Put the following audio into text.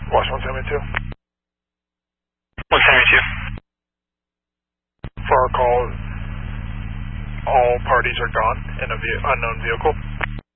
Watch 172. 172. For our call, all parties are gone in a unknown vehicle.